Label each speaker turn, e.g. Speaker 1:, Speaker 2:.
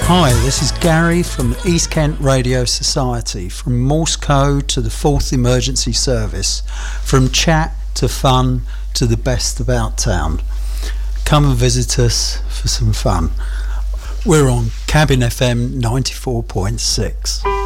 Speaker 1: Hi, this is Gary from the East Kent Radio Society. From Morse code to the 4th Emergency Service, from chat to fun to the best about town. Come and visit us for some fun. We're on Cabin FM 94.6.